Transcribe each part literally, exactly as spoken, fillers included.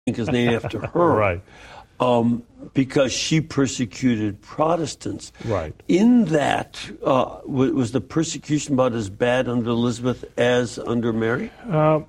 is named after her. Right. Um, because she persecuted Protestants. Right. In that, uh, w- was the persecution about as bad under Elizabeth as under Mary? Uh,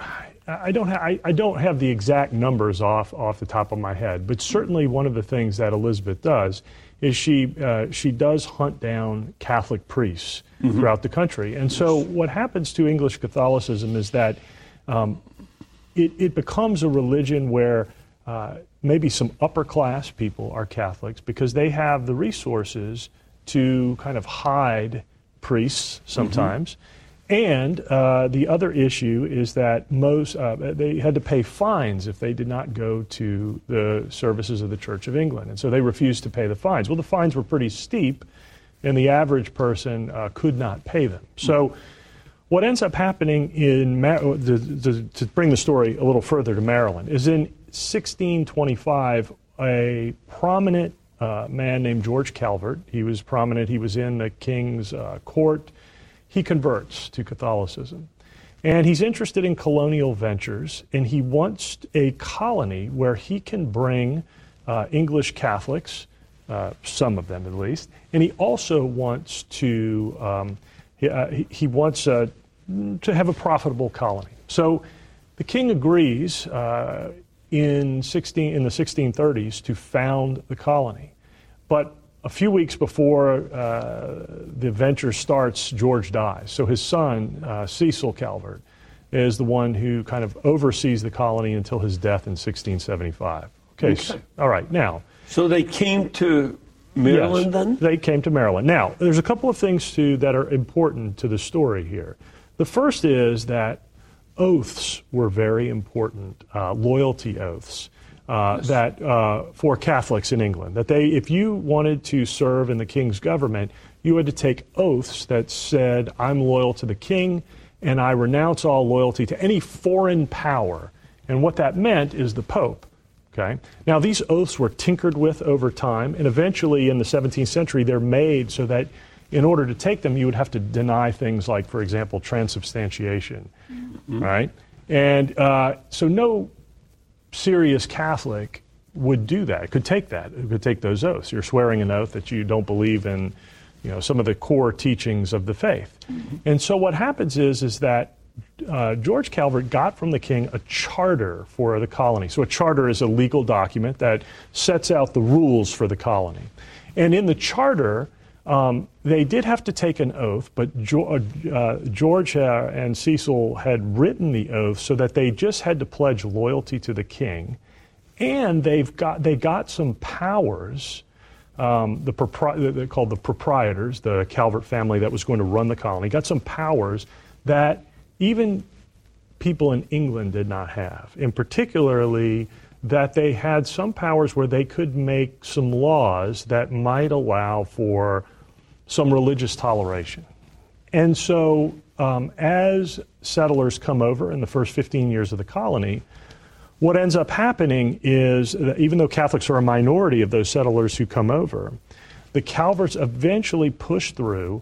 I don't ha- I, I don't have the exact numbers off off the top of my head, but certainly one of the things that Elizabeth does is she uh, she does hunt down Catholic priests mm-hmm. throughout the country. And so what happens to English Catholicism is that um, it, it becomes a religion where uh, maybe some upper class people are Catholics because they have the resources to kind of hide priests sometimes. Mm-hmm. And uh, the other issue is that most uh, they had to pay fines if they did not go to the services of the Church of England, and so they refused to pay the fines. Well, the fines were pretty steep, and the average person uh, could not pay them. So, what ends up happening in Mar- to, to, to bring the story a little further to Maryland is in sixteen twenty-five, a prominent uh, man named George Calvert. He was prominent. He was in the king's uh, court. He converts to Catholicism. And he's interested in colonial ventures, and he wants a colony where he can bring uh, English Catholics, uh, some of them at least, and he also wants to, um, he, uh, he, he wants uh, to have a profitable colony. So the king agrees uh, in, sixteen, in the sixteen thirties to found the colony. But a few weeks before uh, the venture starts, George dies. So his son, uh, Cecil Calvert, is the one who kind of oversees the colony until his death in sixteen seventy-five. Okay, okay. So, all right, now. So they came to Maryland yes, then? They came to Maryland. Now, there's a couple of things, too, that are important to the story here. The first is that oaths were very important, uh, loyalty oaths. Uh, yes. That uh, for Catholics in England, that they, if you wanted to serve in the king's government, you had to take oaths that said, I'm loyal to the king, and I renounce all loyalty to any foreign power. And what that meant is the Pope. Okay. Now, these oaths were tinkered with over time, and eventually in the seventeenth century, they're made so that in order to take them, you would have to deny things like, for example, transubstantiation. Mm-hmm. Right? And uh, so no serious Catholic would do that, could take that, could take those oaths. You're swearing an oath that you don't believe in, you know, some of the core teachings of the faith. Mm-hmm. And so what happens is, is that uh, George Calvert got from the king a charter for the colony. So a charter is a legal document that sets out the rules for the colony. And in the charter, Um, they did have to take an oath, but jo- uh, George uh, and Cecil had written the oath so that they just had to pledge loyalty to the king, and they've got they got some powers. Um, the propri- they're called the proprietors, the Calvert family that was going to run the colony, got some powers that even people in England did not have, and particularly that they had some powers where they could make some laws that might allow for some religious toleration. And so um, as settlers come over in the first fifteen years of the colony, what ends up happening is that even though Catholics are a minority of those settlers who come over, the Calverts eventually push through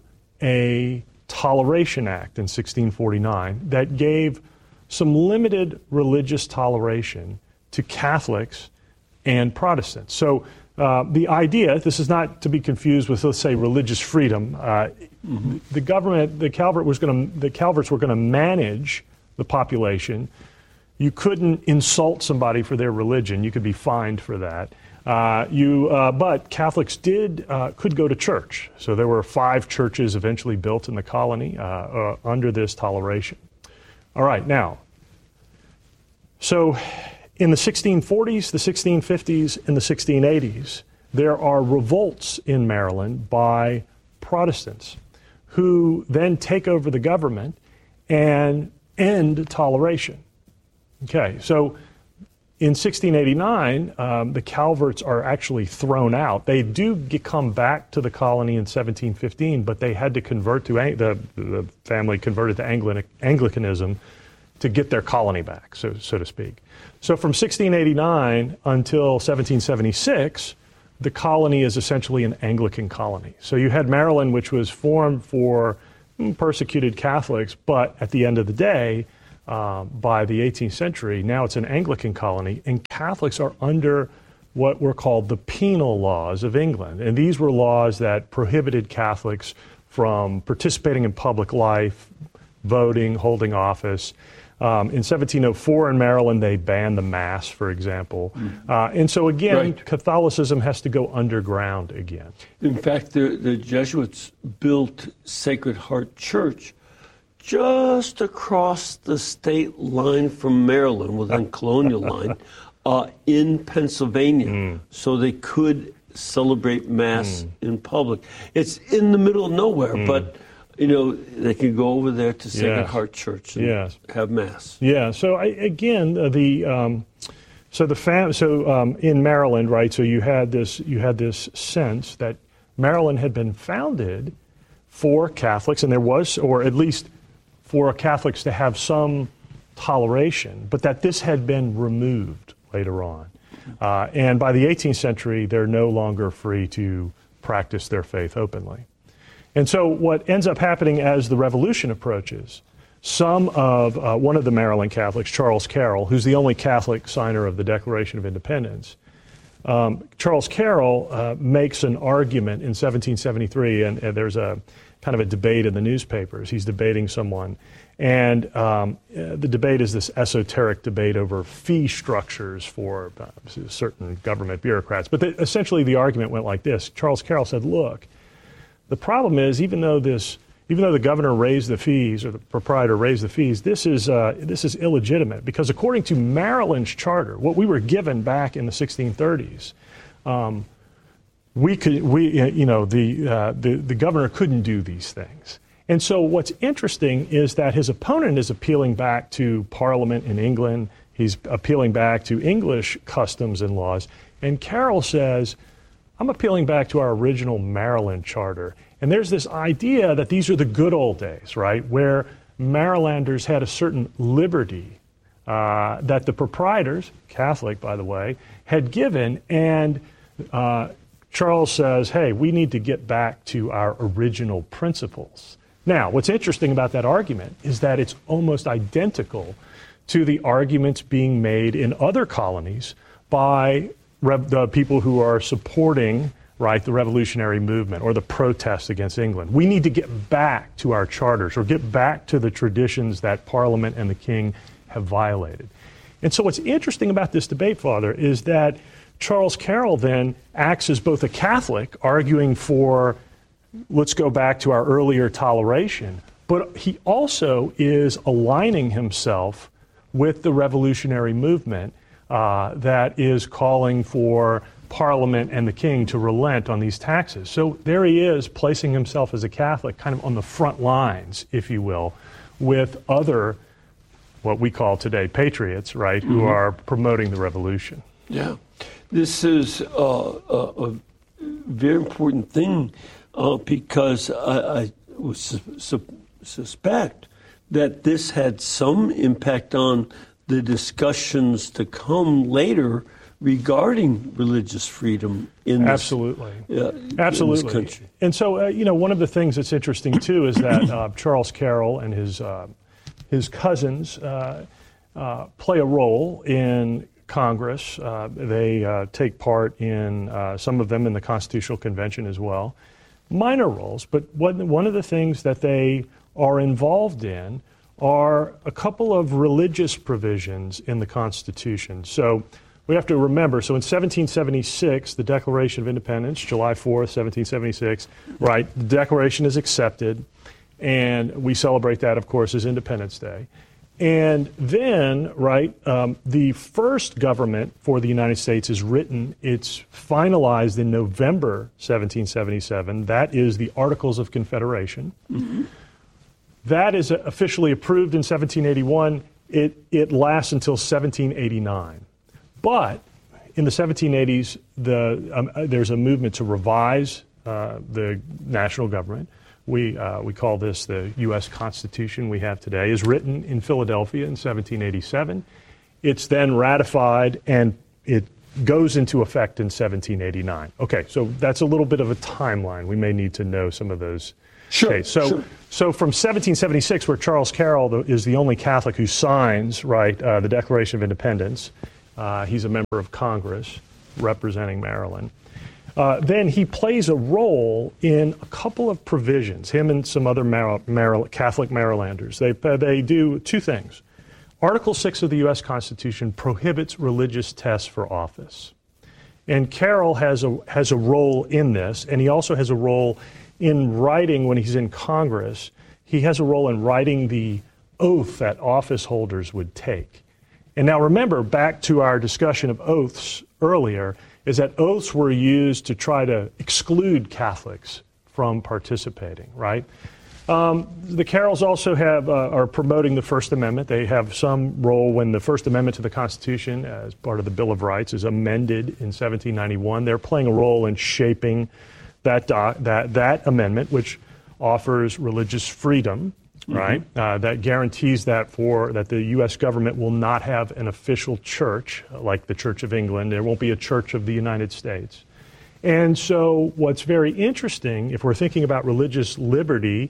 a Toleration Act in sixteen forty-nine that gave some limited religious toleration to Catholics and Protestants. So uh, the idea, this is not to be confused with, let's say, religious freedom. Uh, mm-hmm. The government, the Calvert was going to, the Calverts were going to manage the population. You couldn't insult somebody for their religion. You could be fined for that. Uh, you, uh, but Catholics did uh, could go to church. So there were five churches eventually built in the colony uh, uh, under this toleration. All right, now, so in the sixteen forties, the sixteen fifties, and the sixteen eighties, there are revolts in Maryland by Protestants who then take over the government and end toleration. Okay, so in sixteen eighty-nine, um, the Calverts are actually thrown out. They do get, come back to the colony in seventeen fifteen, but they had to convert to, the, the family converted to Anglican, Anglicanism to get their colony back, so, so to speak. So from sixteen eighty-nine until seventeen seventy-six, the colony is essentially an Anglican colony. So you had Maryland, which was formed for persecuted Catholics, but at the end of the day, uh, by the eighteenth century. Now it's an Anglican colony, and Catholics are under what were called the penal laws of England. And these were laws that prohibited Catholics from participating in public life, voting, holding office. Um, in seventeen oh four in Maryland, they banned the Mass, for example. Mm-hmm. Uh, and so, again, right. Catholicism has to go underground again. In fact, the, the Jesuits built Sacred Heart Church just across the state line from Maryland, within colonial line, uh, in Pennsylvania, mm. so they could celebrate Mass mm. in public. It's in the middle of nowhere, mm. but... You know, they can go over there to Sacred yes. Heart Church and yes. have Mass. Yeah. So I, again, uh, the um, so the fam- so um, in Maryland, right? So you had this you had this sense that Maryland had been founded for Catholics, and there was, or at least for Catholics to have some toleration, but that this had been removed later on. Uh, and by the eighteenth century, they're no longer free to practice their faith openly. And so what ends up happening as the Revolution approaches, some of, uh, one of the Maryland Catholics, Charles Carroll, who's the only Catholic signer of the Declaration of Independence, um, Charles Carroll uh, makes an argument in seventeen seventy-three, and, and there's a kind of a debate in the newspapers. He's debating someone, and um, uh, the debate is this esoteric debate over fee structures for uh, certain government bureaucrats. But the, essentially the argument went like this. Charles Carroll said, look, the problem is, even though this, even though the governor raised the fees or the proprietor raised the fees, this is uh, this is illegitimate, because according to Maryland's charter, what we were given back in the sixteen thirties, um, we could we you know the, uh, the the governor couldn't do these things. And so what's interesting is that his opponent is appealing back to Parliament in England. He's appealing back to English customs and laws, and Carroll says, I'm appealing back to our original Maryland charter. And there's this idea that these are the good old days, right, where Marylanders had a certain liberty uh, that the proprietors, Catholic, by the way, had given. And uh, Charles says, hey, we need to get back to our original principles. Now, what's interesting about that argument is that it's almost identical to the arguments being made in other colonies by the people who are supporting, right, the revolutionary movement or the protests against England. We need to get back to our charters, or get back to the traditions that Parliament and the King have violated. And so what's interesting about this debate, Father, is that Charles Carroll then acts as both a Catholic, arguing for, let's go back to our earlier toleration, but he also is aligning himself with the revolutionary movement Uh, that is calling for Parliament and the King to relent on these taxes. So there he is, placing himself as a Catholic kind of on the front lines, if you will, with other, what we call today, patriots, right, mm-hmm. who are promoting the revolution. Yeah. This is uh, a, a very important thing uh, because I, I would su- su- suspect that this had some impact on the discussions to come later regarding religious freedom in this, absolutely, uh, absolutely, in this country. And so, uh, you know, one of the things that's interesting too is that uh, Charles Carroll and his uh, his cousins uh, uh, play a role in Congress. Uh, they uh, take part in uh, some of them in the Constitutional Convention as well. Minor roles, but one one of the things that they are involved in are a couple of religious provisions in the Constitution. So we have to remember, so in seventeen seventy-six, the Declaration of Independence, July fourth, seventeen seventy-six, right, the Declaration is accepted, and we celebrate that, of course, as Independence Day. And then, right, um, the first government for the United States is written. It's finalized in November seventeen seventy-seven. That is the Articles of Confederation. Mm-hmm. That is officially approved in seventeen eighty-one. It, it lasts until seventeen eighty-nine. But in the seventeen eighties, the, um, there's a movement to revise uh, the national government. We, uh, we call this the U S Constitution we have today. Is written in Philadelphia in seventeen eighty-seven. It's then ratified, and it goes into effect in seventeen eighty-nine. Okay, so that's a little bit of a timeline. We may need to know some of those Sure, dates. So, sure. So from seventeen seventy-six, where Charles Carroll is the only Catholic who signs, right, uh, the Declaration of Independence, uh, he's a member of Congress representing Maryland. Uh, then he plays a role in a couple of provisions, him and some other Mar- Mar- Catholic Marylanders. They, uh, they do two things. Article six of the U S Constitution prohibits religious tests for office. And Carroll has a, has a role in this, and he also has a role in writing when he's in Congress. He has a role in writing the oath that office holders would take. And now remember, back to our discussion of oaths earlier, is that oaths were used to try to exclude Catholics from participating, right? Um, the Carrolls also have uh, are promoting the First Amendment. They have some role when the First Amendment to the Constitution, as part of the Bill of Rights, is amended in seventeen ninety-one. They're playing a role in shaping that doc, that that amendment, which offers religious freedom, mm-hmm. right? Uh, that guarantees that for that the U S government will not have an official church like the Church of England. There won't be a Church of the United States. And so, what's very interesting, if we're thinking about religious liberty,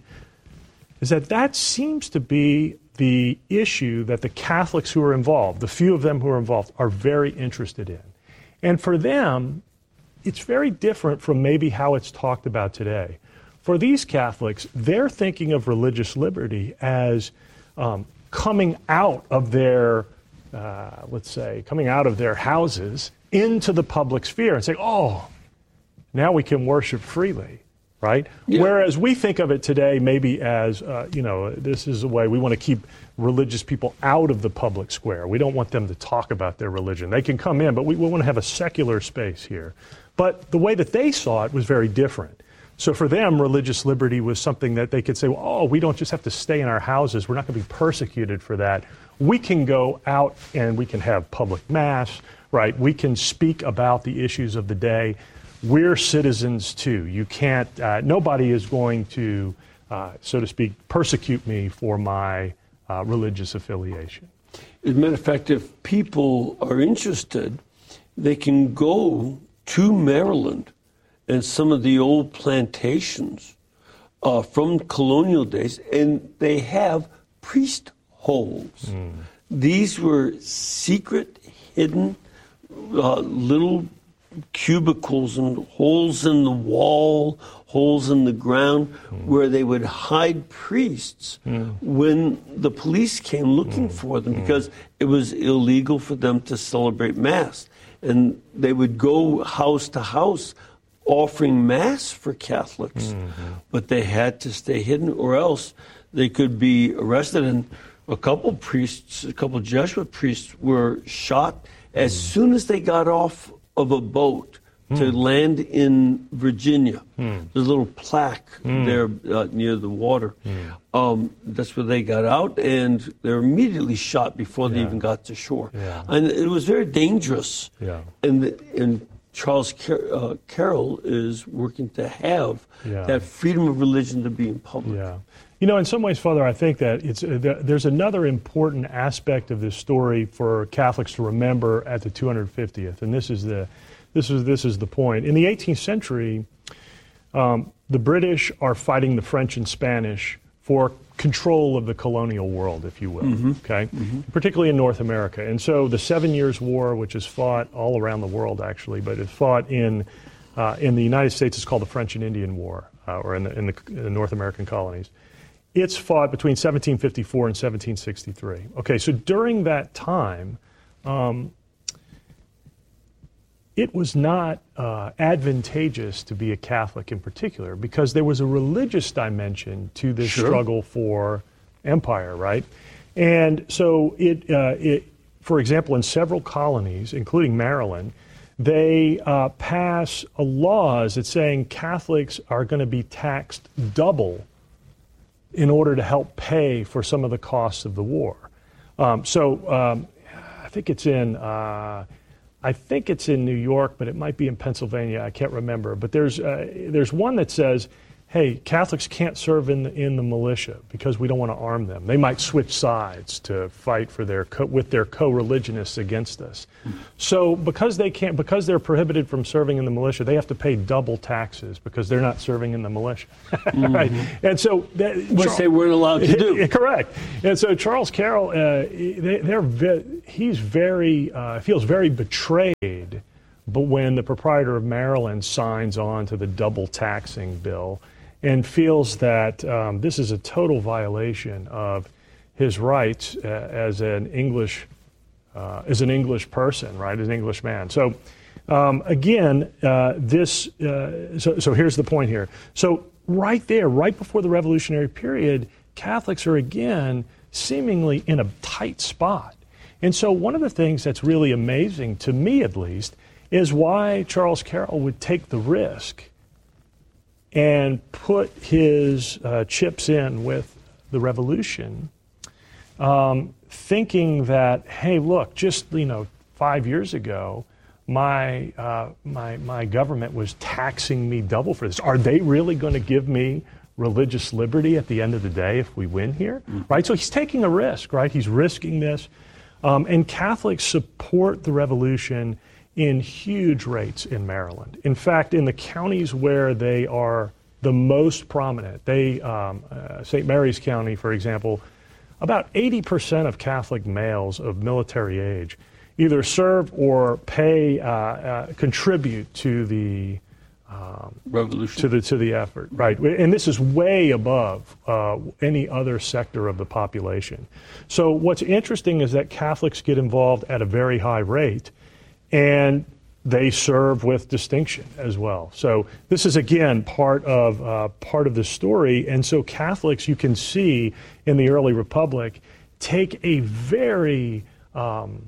is that that seems to be the issue that the Catholics who are involved, the few of them who are involved, are very interested in. And for them, it's very different from maybe how it's talked about today. For these Catholics, they're thinking of religious liberty as um, coming out of their, uh, let's say, coming out of their houses into the public sphere and saying, oh, now we can worship freely. Right? Yeah. Whereas we think of it today maybe as, uh, you know, this is a way we want to keep religious people out of the public square. We don't want them to talk about their religion. They can come in, but we, we want to have a secular space here. But the way that they saw it was very different. So for them, religious liberty was something that they could say, well, oh, we don't just have to stay in our houses. We're not going to be persecuted for that. We can go out and we can have public mass, right? We can speak about the issues of the day. We're citizens too. You can't, uh, nobody is going to, uh, so to speak, persecute me for my uh, religious affiliation. As a matter of fact, if people are interested, they can go to Maryland and some of the old plantations uh, from colonial days, and they have priest holes. Mm. These were secret, hidden, uh, little cubicles and holes in the wall, holes in the ground, mm. where they would hide priests mm. when the police came looking mm. for them, because it was illegal for them to celebrate Mass. And they would go house to house offering Mass for Catholics, mm-hmm. but they had to stay hidden, or else they could be arrested. And a couple priests, a couple Jesuit priests were shot as mm. soon as they got off of a boat mm. to land in Virginia. Mm. There's a little plaque mm. there uh, near the water. Mm. Um, that's where they got out, and they were immediately shot before yeah. they even got to shore. Yeah. And it was very dangerous. Yeah. And, the, and Charles Car- uh, Carroll is working to have yeah. that freedom of religion to be in public. Yeah. You know, in some ways, Father, I think that it's uh, th- there's another important aspect of this story for Catholics to remember at the two hundred fiftieth, and this is the this is this is the point. In the eighteenth century, um, the British are fighting the French and Spanish for control of the colonial world, if you will. Mm-hmm. Okay, mm-hmm. particularly in North America, and so the Seven Years' War, which is fought all around the world, actually, but it's fought in uh, in the United States, it's called the French and Indian War, uh, or in the, in the in the North American colonies. It's fought between seventeen fifty-four and seventeen sixty-three. Okay, so during that time, um, it was not uh, advantageous to be a Catholic in particular, because there was a religious dimension to this sure. struggle for empire, right? And so it, uh, it, for example, in several colonies, including Maryland, they uh, pass uh, laws that saying Catholics are going to be taxed double in order to help pay for some of the costs of the war. Um, so um, I think it's in uh, I think it's in New York, but it might be in Pennsylvania. I can't remember. But there's uh, there's one that says, hey, Catholics can't serve in the, in the militia because we don't want to arm them. They might switch sides to fight for their co- with their co-religionists against us. Mm-hmm. So because they can't, because they're prohibited from serving in the militia, they have to pay double taxes because they're not serving in the militia. Mm-hmm. Right? And so that, which Charles, they weren't allowed to do. Correct. And so Charles Carroll, uh, they, they're ve- he's very uh, feels very betrayed. But when the proprietor of Maryland signs on to the double taxing bill and feels that um, this is a total violation of his rights uh, as an English uh, as an English person, right, as an English man. So um, again, uh, this. Uh, so, so here's the point here. So right there, right before the Revolutionary period, Catholics are again seemingly in a tight spot. And so one of the things that's really amazing to me, at least, is why Charles Carroll would take the risk and put his uh, chips in with the revolution, um, thinking that, hey, look, just you know, five years ago, my uh, my my government was taxing me double for this. Are they really going to give me religious liberty at the end of the day if we win here? Mm-hmm. Right. So he's taking a risk. Right. He's risking this, um, and Catholics support the revolution in huge rates in Maryland. In fact, in the counties where they are the most prominent, they um, uh, Saint Mary's County, for example, about eighty percent of Catholic males of military age either serve or pay, uh, uh, contribute to the um, revolution, to the to the effort, right? And this is way above uh, any other sector of the population. So what's interesting is that Catholics get involved at a very high rate, and they serve with distinction as well. So this is, again, part of uh, part of the story. And so Catholics, you can see in the early Republic, take a very um,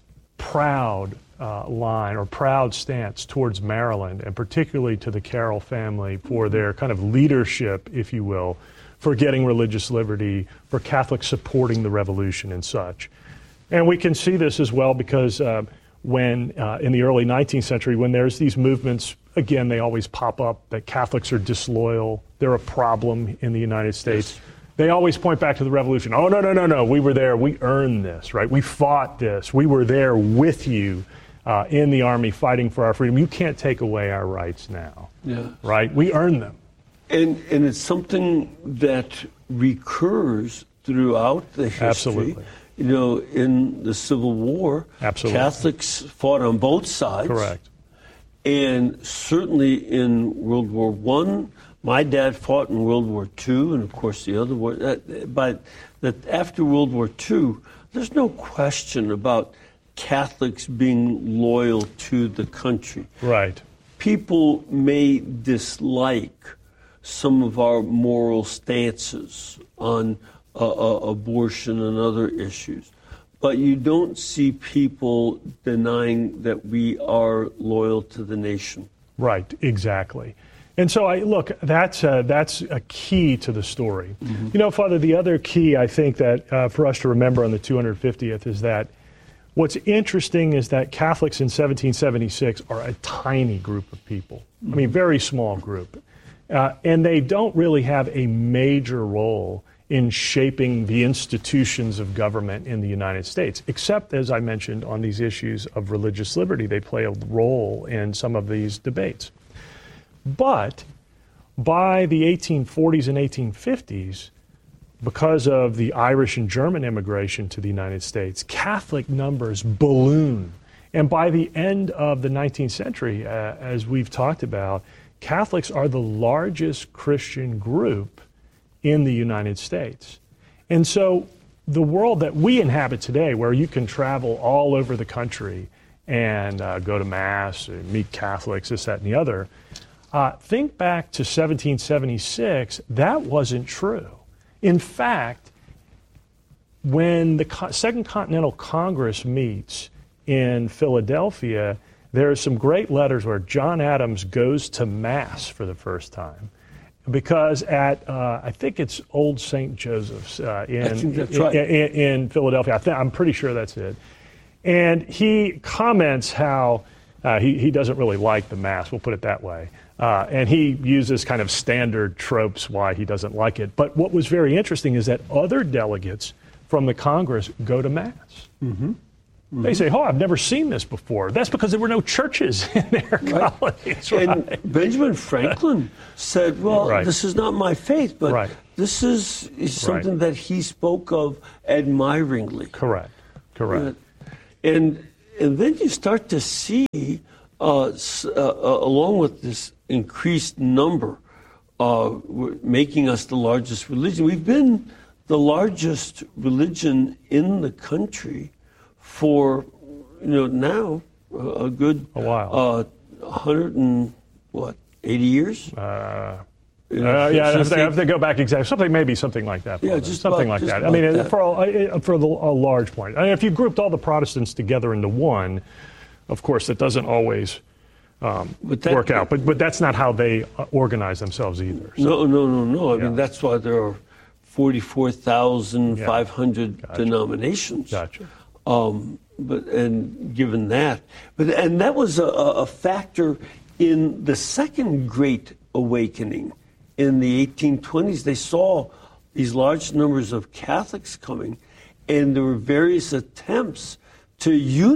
proud uh, line or proud stance towards Maryland, and particularly to the Carroll family for their kind of leadership, if you will, for getting religious liberty, for Catholics supporting the revolution and such. And we can see this as well because uh, when uh, in the early nineteenth century, when there's these movements, again, they always pop up that Catholics are disloyal, they're a problem in the United States. Yes. They always point back to the revolution. Oh, no, no, no, no, we were there, we earned this, right? We fought this, we were there with you uh, in the army fighting for our freedom. You can't take away our rights now, yeah. right? We earned them. And, and it's something that recurs throughout the history. Absolutely. You know, in the Civil War, Absolutely. Catholics fought on both sides. Correct. And certainly in World War One, my dad fought in World War Two, and of course the other war. But that after World War Two, there's no question about Catholics being loyal to the country. Right. People may dislike some of our moral stances on Uh, uh, abortion and other issues. But you don't see people denying that we are loyal to the nation. Right, exactly. And so, I look, that's, uh, that's a key to the story. Mm-hmm. You know, Father, the other key I think that uh, for us to remember on the two hundred fiftieth is that what's interesting is that Catholics in seventeen seventy-six are a tiny group of people. Mm-hmm. I mean, very small group. Uh, and they don't really have a major role in shaping the institutions of government in the United States, except, as I mentioned, on these issues of religious liberty. They play a role in some of these debates. But by the eighteen forties and eighteen fifties, because of the Irish and German immigration to the United States, Catholic numbers balloon. And by the end of the nineteenth century, uh, as we've talked about, Catholics are the largest Christian group in the United States. And so the world that we inhabit today, where you can travel all over the country and uh, go to Mass, and meet Catholics, this, that, and the other, uh, think back to seventeen seventy-six, that wasn't true. In fact, when the Co- Second Continental Congress meets in Philadelphia, there are some great letters where John Adams goes to Mass for the first time. Because at, uh, I think it's Old Saint Joseph's uh, in, that's right. in, in, in Philadelphia. I think, I'm pretty sure that's it. And he comments how uh, he, he doesn't really like the Mass, we'll put it that way. Uh, and he uses kind of standard tropes why he doesn't like it. But what was very interesting is that other delegates from the Congress go to Mass. Mm-hmm. Mm-hmm. They say, oh, I've never seen this before. That's because there were no churches in their right. colonies. Right? And Benjamin Franklin said, well, right. this is not my faith, but right. this is, is something right. that he spoke of admiringly. Correct. Correct. Uh, and, and then you start to see, uh, uh, uh, along with this increased number, uh, making us the largest religion. We've been the largest religion in the country for, you know, now a good a while, uh, one hundred and what, eighty years. Uh, you know, uh, yeah, I have, to, I have to go back exactly. Something maybe something like that. Yeah, just something about, like just that. I mean, that. for a, for the, a large point. I mean, if you grouped all the Protestants together into one, of course, that doesn't always um, that, work out. But but that's not how they organize themselves either. So. No, no, no, no. I yeah. mean, that's why there are forty-four thousand five hundred yeah. gotcha. denominations. Gotcha. Um, but and given that, but and that was a, a factor in the Second Great Awakening in the eighteen twenties. They saw these large numbers of Catholics coming, and there were various attempts to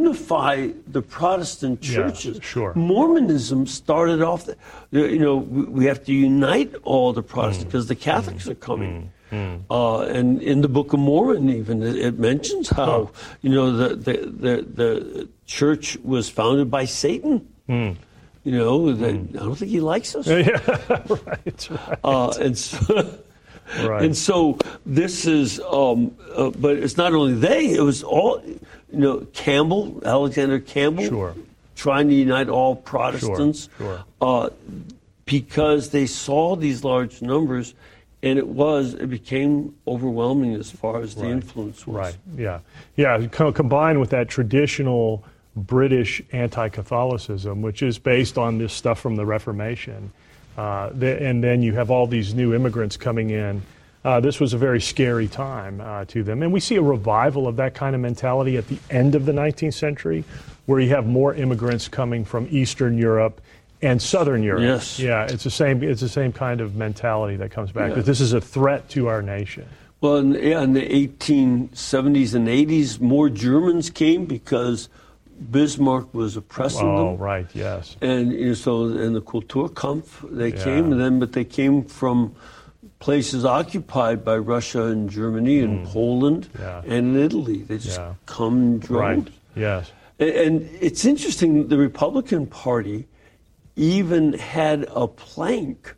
unify the Protestant churches. Yeah, sure. Mormonism started off, the, you know, we have to unite all the Protestants because mm. the Catholics mm. are coming. Mm. Uh, and in the Book of Mormon, even it, it mentions how oh. you know the, the the the church was founded by Satan. Mm. You know, that, mm. I don't think he likes us. Yeah, right, right. Uh, and so, right. and so this is, um, uh, but it's not only they; it was all, you know, Campbell, Alexander Campbell, sure. trying to unite all Protestants, sure. Sure. Uh, because they saw these large numbers. And it was, it became overwhelming as far as the right. influence was. Right, yeah. Yeah, co- combined with that traditional British anti-Catholicism, which is based on this stuff from the Reformation, uh, the, and then you have all these new immigrants coming in. Uh, this was a very scary time uh, to them. And we see a revival of that kind of mentality at the end of the nineteenth century, where you have more immigrants coming from Eastern Europe and Southern Europe. Yes. Yeah, it's the same. It's the same kind of mentality that comes back. Yeah. That this is a threat to our nation. Well, in, yeah, in the eighteen seventies and eighties, more Germans came because Bismarck was oppressing oh, them. Oh, right. Yes. And you know, so in the Kulturkampf, they yeah. came, and then but they came from places occupied by Russia and Germany and mm. Poland yeah. and in Italy. They just yeah. come in droves. Right. Yes. And, and it's interesting. The Republican Party even had a plank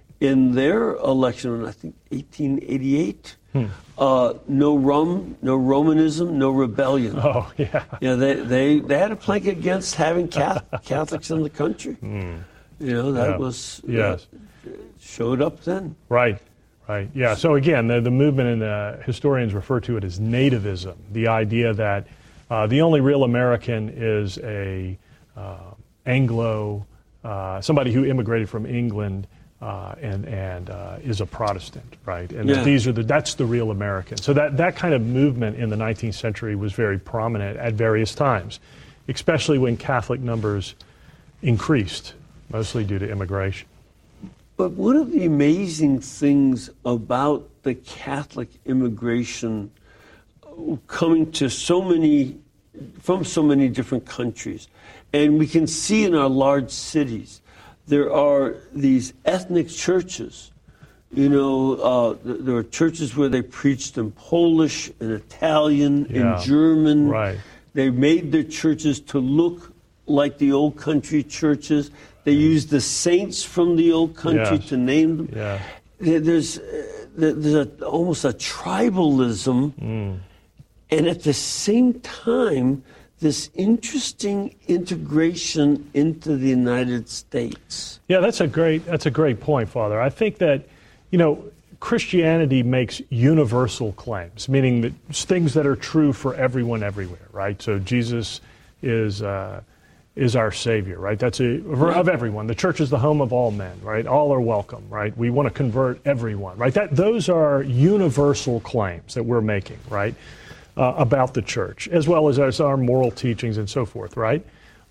in their election in, I think, eighteen eighty-eight. Hmm. Uh, no rum, no Romanism, no rebellion. Oh, yeah. Yeah, they, they, they had a plank against having Catholics in the country. Hmm. You know, that yeah. was, yes. Uh, showed up then. Right, right. Yeah, so again, the, the movement, and uh, historians refer to it as nativism, the idea that uh, the only real American is a uh, Anglo Uh, somebody who immigrated from England uh, and and uh, is a Protestant, right? And yeah. these are the that's the real American. So that that kind of movement in the nineteenth century was very prominent at various times, especially when Catholic numbers increased, mostly due to immigration. But one of the amazing things about the Catholic immigration coming to so many from so many different countries. And we can see in our large cities, there are these ethnic churches. You know, uh, there are churches where they preached in Polish, in Italian, yeah. in German. Right. They made their churches to look like the old country churches. They mm. used the saints from the old country yes. to name them. Yeah. There's, there's a, almost a tribalism. Mm. And at the same time, this interesting integration into the United States. Yeah, that's a great that's a great point, Father. I think that, you know, Christianity makes universal claims, meaning that things that are true for everyone everywhere, right? So Jesus is uh, is our Savior, right? That's a of everyone. The church is the home of all men, right? All are welcome, right? We want to convert everyone, right? That those are universal claims that we're making, right? Uh, about the church, as well as our, our moral teachings and so forth, right?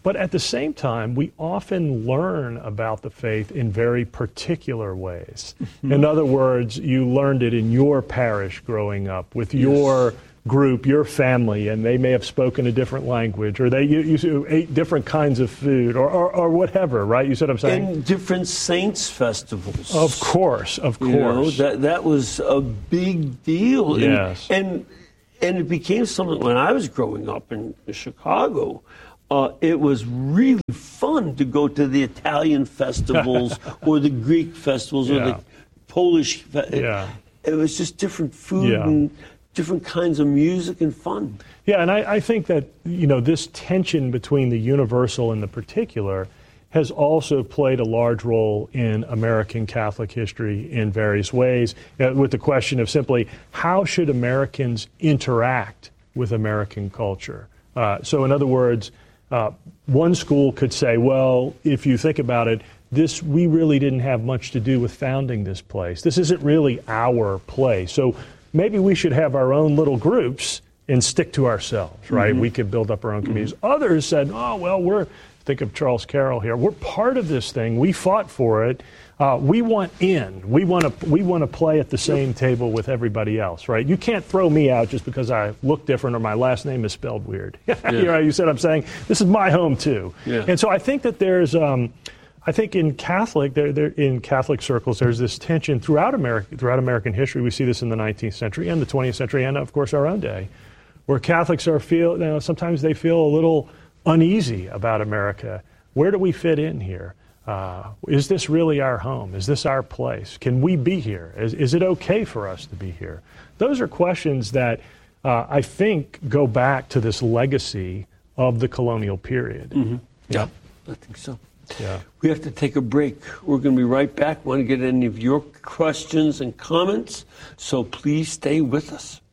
But at the same time, we often learn about the faith in very particular ways. Mm-hmm. In other words, you learned it in your parish growing up, with yes. your group, your family, and they may have spoken a different language, or they you, you ate different kinds of food, or, or, or whatever, right? You see what I'm saying? And different saints' festivals. Of course, of course. You know, that, that was a big deal. Yes. And, and, and it became something when I was growing up in Chicago. Uh, it was really fun to go to the Italian festivals or the Greek festivals yeah. or the Polish. Fe- yeah. It, it was just different food yeah. and different kinds of music and fun. Yeah, and I, I think that, you know, this tension between the universal and the particular has also played a large role in American Catholic history in various ways, uh, with the question of simply, how should Americans interact with American culture? Uh, so in other words, Uh, one school could say, well, if you think about it, this we really didn't have much to do with founding this place. This isn't really our place. So maybe we should have our own little groups and stick to ourselves, right? Mm-hmm. We could build up our own communities. Mm-hmm. Others said, oh, well, we're, think of Charles Carroll here, we're part of this thing. We fought for it. Uh, we want in. We want to. We want to play at the same table with everybody else, right? You can't throw me out just because I look different or my last name is spelled weird. Yeah. You know, you said I'm saying this is my home too, yeah. And so I think that there's. Um, I think in Catholic, there, there, in Catholic circles, there's this tension throughout America, throughout American history. We see this in the nineteenth century and the twentieth century, and of course our own day, where Catholics are feel. You know, sometimes they feel a little uneasy about America. Where do we fit in here? Uh, is this really our home? Is this our place? Can we be here? Is, is it okay for us to be here? Those are questions that uh, I think go back to this legacy of the colonial period. Mm-hmm. Yeah, I think so. Yeah. We have to take a break. We're going to be right back. Want to get any of your questions and comments, so please stay with us.